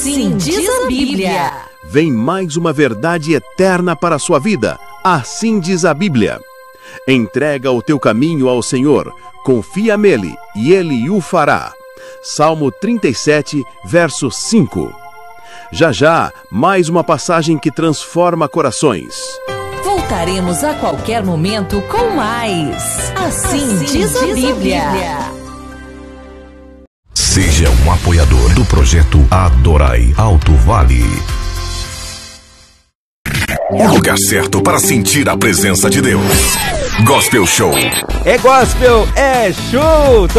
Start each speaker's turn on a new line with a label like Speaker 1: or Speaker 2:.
Speaker 1: Assim diz a Bíblia.
Speaker 2: Vem mais uma verdade eterna para a sua vida. Assim diz a Bíblia. Entrega o teu caminho ao Senhor, confia nele e ele o fará. Salmo 37, verso 5. Já já, mais uma passagem que transforma corações.
Speaker 1: Voltaremos a qualquer momento com mais. Assim diz a Bíblia.
Speaker 3: Seja um apoiador do projeto Adorai Alto Vale. O lugar certo para sentir a presença de Deus. Gospel Show.
Speaker 4: É gospel, é show!